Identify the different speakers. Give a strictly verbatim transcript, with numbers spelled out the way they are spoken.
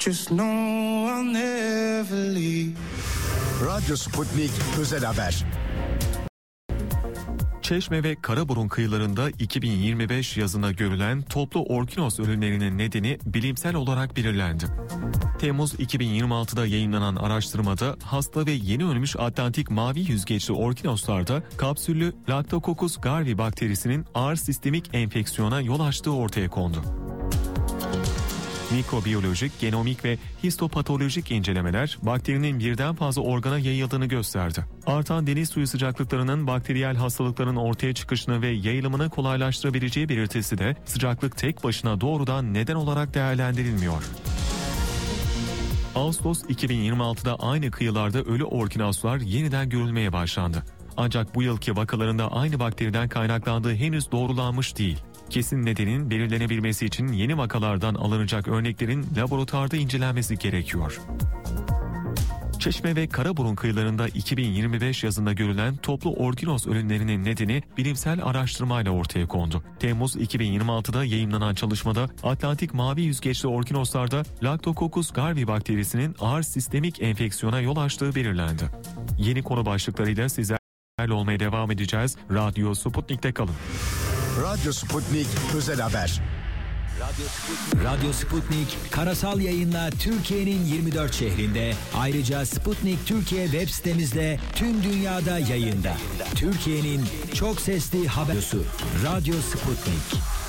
Speaker 1: Just know I'll never leave.
Speaker 2: Radyo Sputnik Özel Haber.
Speaker 3: Çeşme ve Karaburun kıyılarında iki bin yirmi beş yazında görülen toplu orkinos ölümlerinin nedeni bilimsel olarak belirlendi. Temmuz iki bin yirmi altıda yayınlanan araştırmada hasta ve yeni ölmüş Atlantik mavi yüzgeçli orkinoslarda kapsüllü Lactococcus garvi bakterisinin ağır sistemik enfeksiyona yol açtığı ortaya kondu. Mikrobiyolojik, genomik ve histopatolojik incelemeler bakterinin birden fazla organa yayıldığını gösterdi. Artan deniz suyu sıcaklıklarının bakteriyel hastalıkların ortaya çıkışını ve yayılımını kolaylaştırabileceği belirtisi de sıcaklık tek başına doğrudan neden olarak değerlendirilmiyor. Ağustos iki bin yirmi altıda aynı kıyılarda ölü orkinoslar yeniden görülmeye başlandı. Ancak bu yılki vakalarında aynı bakteriden kaynaklandığı henüz doğrulanmış değil. Kesin nedenin belirlenebilmesi için yeni vakalardan alınacak örneklerin laboratuvarda incelenmesi gerekiyor. Çeşme ve Karaburun kıyılarında iki bin yirmi beş yazında görülen toplu orkinos ölümlerinin nedeni bilimsel araştırmayla ortaya kondu. Temmuz iki bin yirmi altıda yayımlanan çalışmada Atlantik mavi yüzgeçli orkinoslarda Lactococcus garvi bakterisinin ağır sistemik enfeksiyona yol açtığı belirlendi. Yeni konu başlıklarıyla sizlerle olmaya devam edeceğiz. Radyo Sputnik'te kalın.
Speaker 2: Radyo Sputnik Özel Haber.
Speaker 4: Radyo Sputnik. Radyo Sputnik karasal yayınla Türkiye'nin yirmi dört şehrinde, ayrıca Sputnik Türkiye web sitemizde tüm dünyada yayında. Türkiye'nin çok sesli habercisi Radyo Sputnik.